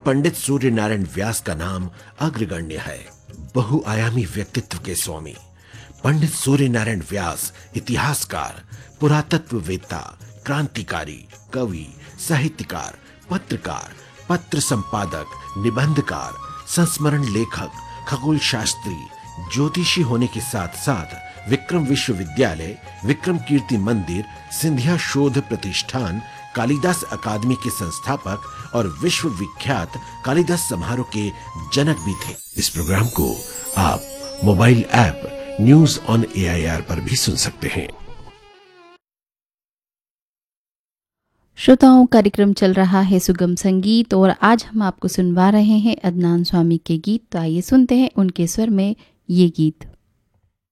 पंडित सूर्य नारायण व्यास का नाम अग्रगण्य है। बहुआयामी व्यक्तित्व के स्वामी पंडित सूर्य नारायण व्यास इतिहासकार, पुरातत्ववेत्ता, क्रांतिकारी, कवि, साहित्यकार, पत्रकार, पत्र संपादक, निबंधकार, संस्मरण लेखक, खगोल शास्त्री, ज्योतिषी होने के साथ साथ विक्रम विश्वविद्यालय, विक्रम कीर्ति मंदिर, सिंधिया शोध प्रतिष्ठान, कालिदास अकादमी के संस्थापक और विश्व विख्यात कालिदास समारोह के जनक भी थे। इस प्रोग्राम को आप mobile app news on AIR पर भी सुन सकते हैं। श्रोताओं, कार्यक्रम चल रहा है सुगम संगीत और आज हम आपको सुनवा रहे हैं अदनान स्वामी के गीत। तो आइए सुनते हैं उनके स्वर में ये गीत।